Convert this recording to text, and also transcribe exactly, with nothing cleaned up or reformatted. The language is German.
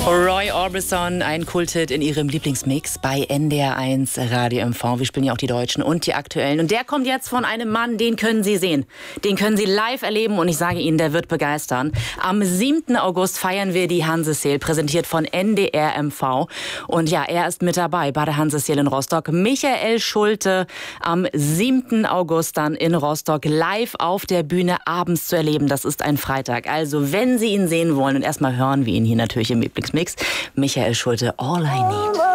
Roy Orbison, ein Kulthit in ihrem Lieblingsmix bei N D R eins Radio M V. Wir spielen ja auch die Deutschen und die Aktuellen. Und der kommt jetzt von einem Mann, den können Sie sehen. Den können Sie live erleben und ich sage Ihnen, der wird begeistern. Am siebten August feiern wir die Hanseseel, präsentiert von N D R M V. Und ja, er ist mit dabei bei der Hanseseel in Rostock. Michael Schulte am siebten August dann in Rostock live auf der Bühne abends zu erleben. Das ist ein Freitag. Also, wenn Sie ihn sehen wollen und erstmal hören wir ihn hier natürlich im Lieblingsmix. Michael Schulte, All I Need.